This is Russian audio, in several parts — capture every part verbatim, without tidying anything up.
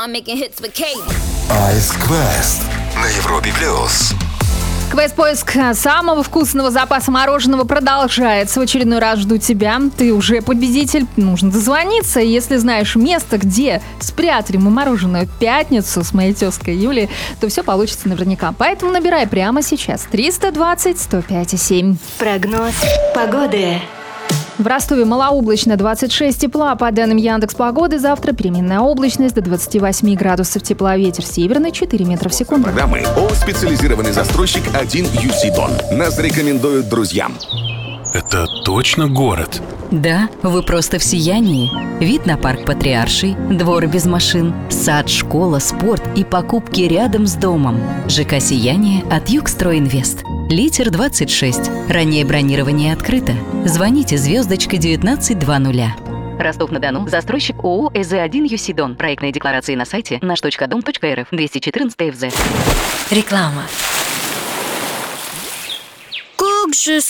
Ice Quest на Европе плюс. Квест-поиск самого вкусного запаса мороженого продолжается. В очередной раз жду тебя. Ты уже победитель. Нужно дозвониться. Если знаешь место, где спрятали мы мороженое в пятницу с моей тезкой Юлей, то все получится наверняка. Поэтому набирай прямо сейчас. триста двадцать сто пять семь. Прогноз погоды. В Ростове малооблачно, двадцать шесть тепла. По данным Яндекс.Погоды, завтра переменная облачность до двадцати восьми градусов тепла. Ветер северный четыре метра в секунду. Программы ООО «Специализированный застройщик один ю си Дон». Нас рекомендуют друзьям. Это точно город? Да, вы просто в сиянии. Вид на парк Патриарший, двор без машин, сад, школа, спорт и покупки рядом с домом. ЖК «Сияние» от Югстройинвест. Литер двадцать шесть. Раннее бронирование открыто. Звоните звездочка девятнадцать двадцать. Ростов-на-Дону. Застройщик ООО «ЭЗ один ю си Дон». Проектные декларации на сайте наш точка дом точка эр эф. двести четырнадцать эф зэ. Реклама. Как же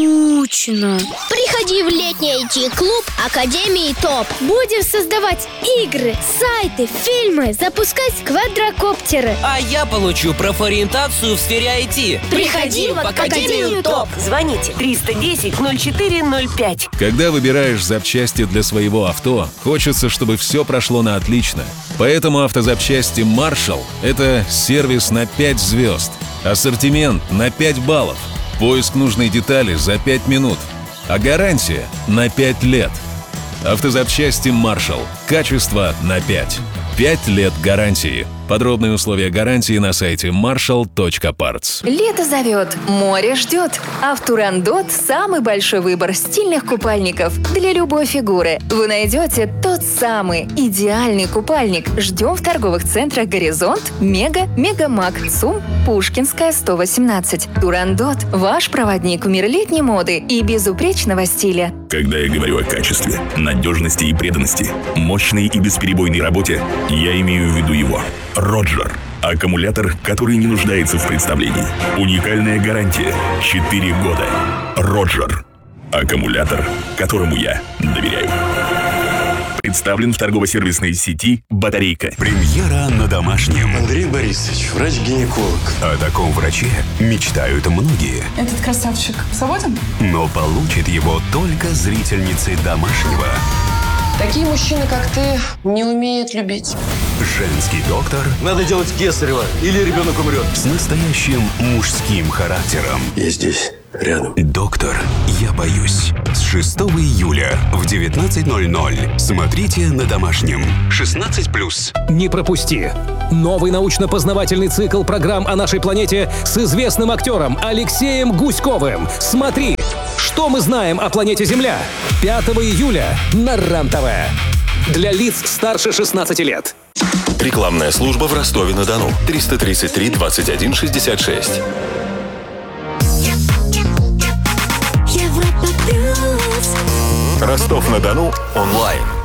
скучно. Приходи в летний ай ти-клуб Академии ТОП. Будем создавать игры, сайты, фильмы, запускать квадрокоптеры. А я получу профориентацию в сфере ай ти. Приходи в Академию ТОП. Звоните триста десять ноль четыре ноль пять. Когда выбираешь запчасти для своего авто, хочется, чтобы все прошло на отлично. Поэтому автозапчасти Marshall – это сервис на пять звезд. Ассортимент на пять баллов. Поиск нужной детали за пять минут. А гарантия на пять лет. Автозапчасти Marshall. Качество на пять. пять лет гарантии. Подробные условия гарантии на сайте маршалл точка партс. Лето зовет, море ждет. А в Турандот самый большой выбор стильных купальников для любой фигуры. Вы найдете тот самый идеальный купальник. Ждем в торговых центрах «Горизонт», «Мега», «Мегамаг», «ЦУМ», «Пушкинская», сто восемнадцать. Турандот – ваш проводник в мир летней моды и безупречного стиля. Когда я говорю о качестве, надежности и преданности, мощной и бесперебойной работе, я имею в виду его. Роджер. Аккумулятор, который не нуждается в представлении. Уникальная гарантия. четыре года. Роджер. Аккумулятор, которому я доверяю. Представлен в торгово-сервисной сети «Батарейка». Премьера на домашнем. Андрей Борисович, врач-гинеколог. О таком враче мечтают многие. Этот красавчик свободен? Но получит его только зрительницы домашнего. Такие мужчины, как ты, не умеют любить. Женский доктор. Надо делать кесарево, или ребенок умрет. С настоящим мужским характером. Я здесь, рядом. Доктор, я боюсь. С шестого июля в девятнадцать ноль ноль. Смотрите на домашнем. шестнадцать плюс. Не пропусти. Новый научно-познавательный цикл программ о нашей планете с известным актером Алексеем Гуськовым. Смотри, что мы знаем о планете Земля. пятого июля на РЕН-ТВ. Для лиц старше шестнадцати лет. Рекламная служба в Ростове-на-Дону. триста тридцать три двадцать один шестьдесят шесть. Ростов-на-Дону онлайн.